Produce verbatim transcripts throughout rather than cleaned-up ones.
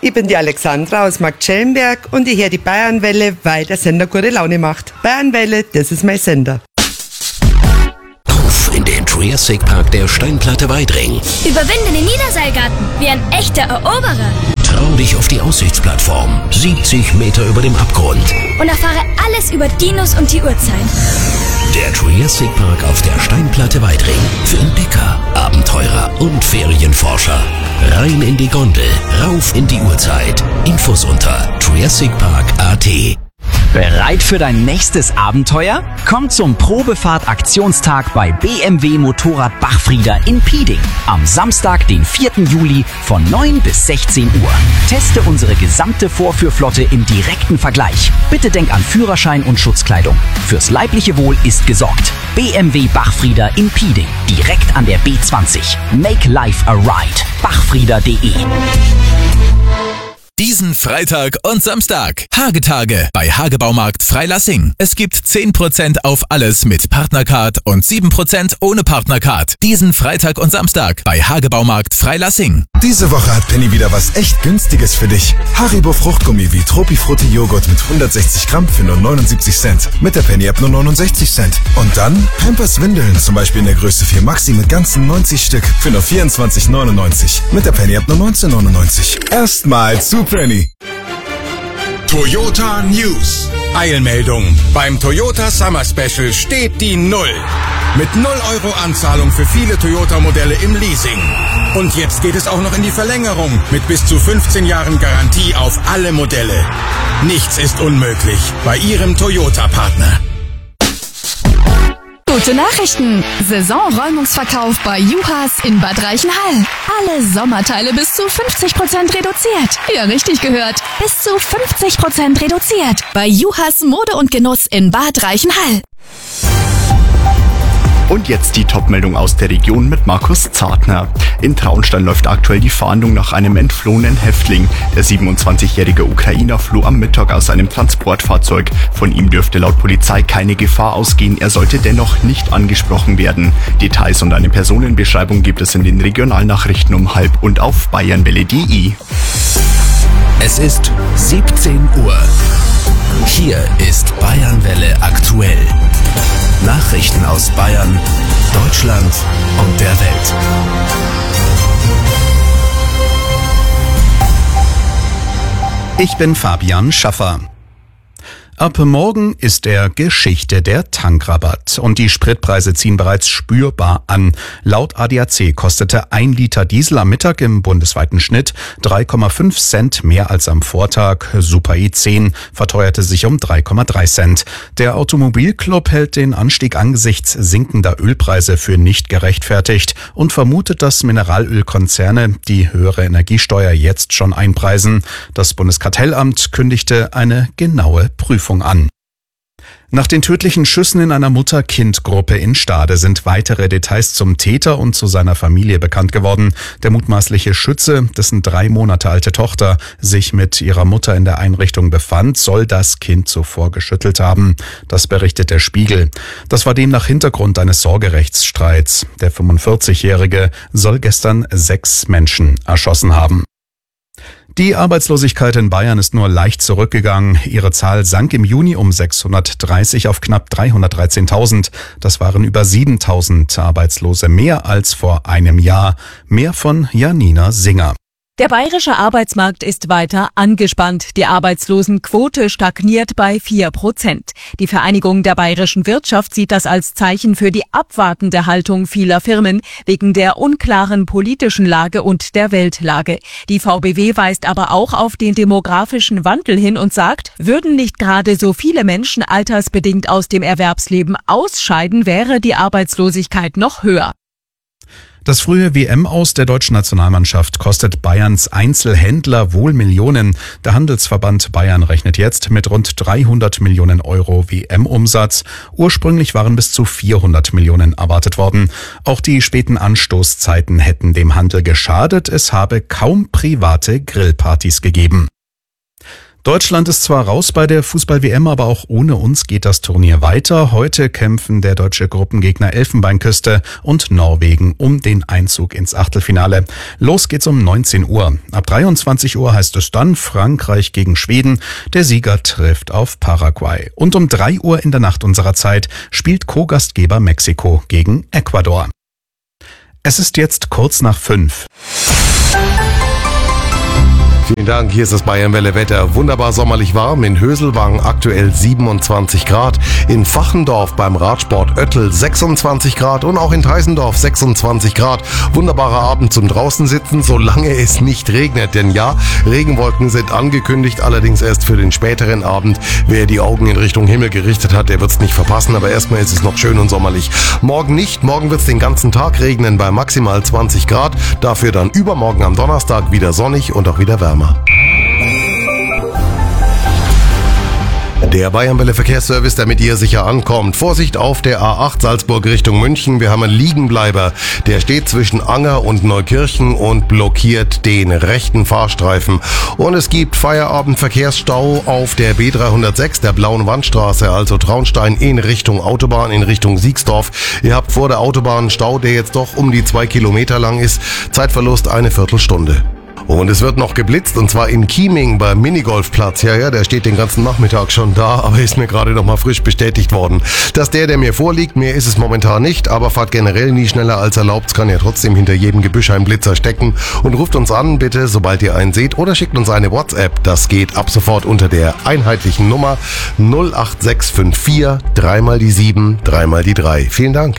Ich bin die Alexandra aus Marktschellenberg und ich höre die Bayernwelle, weil der Sender gute Laune macht. Bayernwelle, das ist mein Sender. Auf in den Triassic Park der Steinplatte Weidring. Überwinde den Niederseilgarten wie ein echter Eroberer. Trau dich auf die Aussichtsplattform, siebzig Meter über dem Abgrund. Und erfahre alles über Dinos und die Urzeit. Der Triassic Park auf der Steinplatte Weidring. Für Entdecker, Abenteurer und Ferienforscher. Rein in die Gondel, rauf in die Urzeit. Infos unter triassic park punkt a t. Bereit für dein nächstes Abenteuer? Komm zum Probefahrt-Aktionstag bei B M W Motorrad Bachfrieder in Pieding. Am Samstag, den vierten Juli von neun bis sechzehn Uhr. Teste unsere gesamte Vorführflotte im direkten Vergleich. Bitte denk an Führerschein und Schutzkleidung. Fürs leibliche Wohl ist gesorgt. B M W Bachfrieder in Pieding. Direkt an der B zwanzig. Make life a ride. bachfrieder punkt de. Diesen Freitag und Samstag. Hagetage bei Hagebaumarkt Freilassing. Es gibt zehn Prozent auf alles mit Partnercard und sieben Prozent ohne Partnercard. Diesen Freitag und Samstag bei Hagebaumarkt Freilassing. Diese Woche hat Penny wieder was echt Günstiges für dich. Haribo Fruchtgummi wie Tropifrutti Joghurt mit hundertsechzig Gramm für nur neunundsiebzig Cent. Mit der Penny-App nur neunundsechzig Cent. Und dann Pampers Windeln, zum Beispiel in der Größe vier Maxi mit ganzen neunzig Stück für nur vierundzwanzig neunundneunzig. Mit der Penny-App nur neunzehn neunundneunzig. Erstmal zu Penny. Toyota News. Eilmeldung. Beim Toyota Summer Special steht die Null. Mit null Euro Anzahlung für viele Toyota-Modelle im Leasing. Und jetzt geht es auch noch in die Verlängerung mit bis zu fünfzehn Jahren Garantie auf alle Modelle. Nichts ist unmöglich bei Ihrem Toyota-Partner. Gute Nachrichten! Saisonräumungsverkauf bei Juhas in Bad Reichenhall. Alle Sommerteile bis zu fünfzig Prozent reduziert. Ja, richtig gehört. Bis zu fünfzig Prozent reduziert. Bei Juhas Mode und Genuss in Bad Reichenhall. Und jetzt die Top-Meldung aus der Region mit Markus Zartner. In Traunstein läuft aktuell die Fahndung nach einem entflohenen Häftling. Der siebenundzwanzigjährige Ukrainer floh am Mittag aus einem Transportfahrzeug. Von ihm dürfte laut Polizei keine Gefahr ausgehen. Er sollte dennoch nicht angesprochen werden. Details und eine Personenbeschreibung gibt es in den Regionalnachrichten um halb und auf bayernwelle punkt de. Es ist siebzehn Uhr. Hier ist Bayernwelle aktuell. Nachrichten aus Bayern, Deutschland und der Welt. Ich bin Fabian Schaffer. Ab morgen ist er Geschichte der Tankrabatt und die Spritpreise ziehen bereits spürbar an. Laut A D A C kostete ein Liter Diesel am Mittag im bundesweiten Schnitt drei Komma fünf Cent mehr als am Vortag. Super E zehn verteuerte sich um drei Komma drei Cent. Der Automobilclub hält den Anstieg angesichts sinkender Ölpreise für nicht gerechtfertigt und vermutet, dass Mineralölkonzerne die höhere Energiesteuer jetzt schon einpreisen. Das Bundeskartellamt kündigte eine genaue Prüfung an. Nach den tödlichen Schüssen in einer Mutter-Kind-Gruppe in Stade sind weitere Details zum Täter und zu seiner Familie bekannt geworden. Der mutmaßliche Schütze, dessen drei Monate alte Tochter sich mit ihrer Mutter in der Einrichtung befand, soll das Kind zuvor geschüttelt haben. Das berichtet der Spiegel. Das war demnach Hintergrund eines Sorgerechtsstreits. Der fünfundvierzigjährige soll gestern sechs Menschen erschossen haben. Die Arbeitslosigkeit in Bayern ist nur leicht zurückgegangen. Ihre Zahl sank im Juni um sechshundertdreißig auf knapp dreihundertdreizehntausend. Das waren über siebentausend Arbeitslose mehr als vor einem Jahr. Mehr von Janina Singer. Der bayerische Arbeitsmarkt ist weiter angespannt. Die Arbeitslosenquote stagniert bei vier Prozent. Die Vereinigung der bayerischen Wirtschaft sieht das als Zeichen für die abwartende Haltung vieler Firmen wegen der unklaren politischen Lage und der Weltlage. Die V B W weist aber auch auf den demografischen Wandel hin und sagt, würden nicht gerade so viele Menschen altersbedingt aus dem Erwerbsleben ausscheiden, wäre die Arbeitslosigkeit noch höher. Das frühe W M-Aus der deutschen Nationalmannschaft kostet Bayerns Einzelhändler wohl Millionen. Der Handelsverband Bayern rechnet jetzt mit rund dreihundert Millionen Euro W M-Umsatz. Ursprünglich waren bis zu vierhundert Millionen erwartet worden. Auch die späten Anstoßzeiten hätten dem Handel geschadet. Es habe kaum private Grillpartys gegeben. Deutschland ist zwar raus bei der Fußball-W M, aber auch ohne uns geht das Turnier weiter. Heute kämpfen der deutsche Gruppengegner Elfenbeinküste und Norwegen um den Einzug ins Achtelfinale. Los geht's um neunzehn Uhr. Ab dreiundzwanzig Uhr heißt es dann Frankreich gegen Schweden. Der Sieger trifft auf Paraguay. Und um drei Uhr in der Nacht unserer Zeit spielt Co-Gastgeber Mexiko gegen Ecuador. Es ist jetzt kurz nach fünf. Vielen Dank, hier ist das Bayernwelle Wetter. Wunderbar sommerlich warm. In Höselwang aktuell siebenundzwanzig Grad. In Fachendorf beim Radsport Oettel sechsundzwanzig Grad und auch in Teisendorf sechsundzwanzig Grad. Wunderbarer Abend zum draußen sitzen, solange es nicht regnet. Denn ja, Regenwolken sind angekündigt, allerdings erst für den späteren Abend. Wer die Augen in Richtung Himmel gerichtet hat, der wird es nicht verpassen. Aber erstmal ist es noch schön und sommerlich. Morgen nicht. Morgen wird es den ganzen Tag regnen bei maximal zwanzig Grad. Dafür dann übermorgen am Donnerstag wieder sonnig und auch wieder wärmer. Der Bayernwelle Verkehrsservice, der mit ihr sicher ankommt. Vorsicht auf der A acht Salzburg Richtung München. Wir haben einen Liegenbleiber. Der steht zwischen Anger und Neukirchen und blockiert den rechten Fahrstreifen. Und es gibt Feierabendverkehrsstau auf der B dreihundertsechs, der Blauen Wandstraße, also Traunstein in Richtung Autobahn, in Richtung Siegsdorf. Ihr habt vor der Autobahn einen Stau, der jetzt doch um die zwei Kilometer lang ist. Zeitverlust eine Viertelstunde. Und es wird noch geblitzt, und zwar in Chieming beim Minigolfplatz. Ja, ja, der steht den ganzen Nachmittag schon da, aber ist mir gerade noch mal frisch bestätigt worden. Dass der, der mir vorliegt, mehr ist es momentan nicht, aber fahrt generell nie schneller als erlaubt. Es kann ja trotzdem hinter jedem Gebüsch ein Blitzer stecken. Und ruft uns an, bitte, sobald ihr einen seht, oder schickt uns eine WhatsApp. Das geht ab sofort unter der einheitlichen Nummer null acht sechs fünf vier, dreimal die sieben, dreimal die drei. Vielen Dank.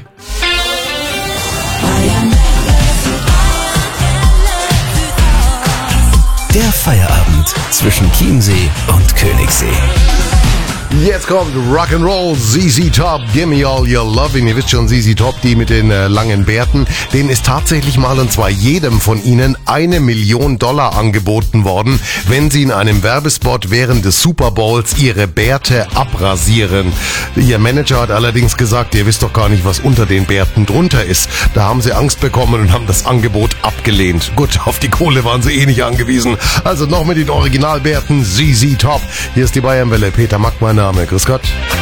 Der Feierabend zwischen Chiemsee und Königssee. Jetzt kommt Rock'n'Roll, Z Z Top, Gimme All Your Lovin'. Ihr wisst schon, Z Z Top, die mit den äh, langen Bärten. Denen ist tatsächlich mal, und zwar jedem von ihnen, eine Million Dollar angeboten worden, wenn sie in einem Werbespot während des Super Bowls ihre Bärte abrasieren. Ihr Manager hat allerdings gesagt, ihr wisst doch gar nicht, was unter den Bärten drunter ist. Da haben sie Angst bekommen und haben das Angebot abgelehnt. Gut, auf die Kohle waren sie eh nicht angewiesen. Also noch mit den Originalbärten, Z Z Top. Hier ist die Bayernwelle, Peter Mack, mein Name. Grüß Gott.